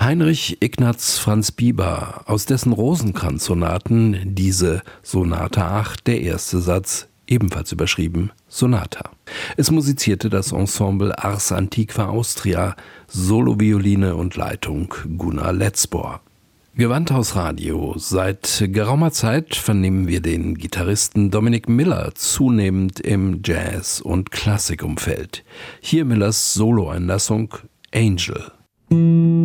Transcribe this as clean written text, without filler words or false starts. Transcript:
Heinrich Ignaz Franz Bieber, aus dessen Rosenkranz-Sonaten diese Sonate 8, der erste Satz, ebenfalls überschrieben Sonata. Es musizierte das Ensemble Ars Antiqua Austria, Solovioline und Leitung Gunnar Letzbohr. Gewandhaus Radio. Seit geraumer Zeit vernehmen wir den Gitarristen Dominic Miller zunehmend im Jazz- und Klassikumfeld. Hier Millers Soloeinlassung Angel.